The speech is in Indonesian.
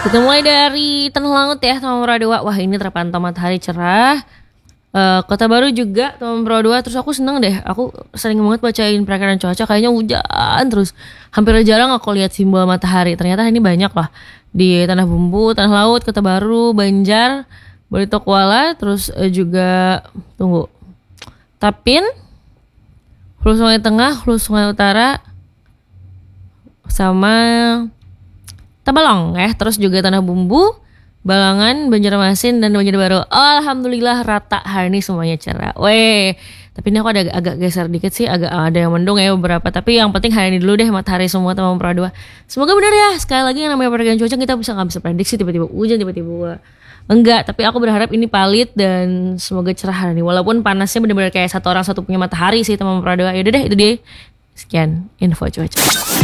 Kita mulai dari Tanah Langut ya, Taman Maradewa. Wah, ini terpantau matahari cerah. Kota Baru juga, Taman Maradewa. Terus aku seneng deh, aku sering banget bacain perakiran cuaca. Kayaknya hujan terus. Hampir jarang aku lihat simbol matahari. Ternyata ini banyak lah di Tanah Bumbu, Tanah Laut, Kota Baru, Banjar, Barito Kuala. Terus juga tunggu, Tapin, Hulu Sungai Tengah, Hulu Sungai Utara, sama Tabalong ya. Terus juga Tanah Bumbu, Balangan, Banjarmasin, dan Banjarbaru. Alhamdulillah rata hari ini semuanya cerah. Weh, tapi ini aku agak geser dikit sih, agak ada yang mendung ya beberapa. Tapi yang penting hari ini dulu deh matahari semua Taman Maradewa. Semoga benar ya. Sekali lagi yang namanya pergerakan cuaca kita nggak bisa prediksi, tiba-tiba hujan, tiba-tiba enggak. Tapi aku berharap ini valid dan semoga cerah hari ini. Walaupun panasnya benar-benar kayak satu orang satu punya matahari sih Taman Maradewa. Yaudah deh, itu dia. Sekian info cuaca.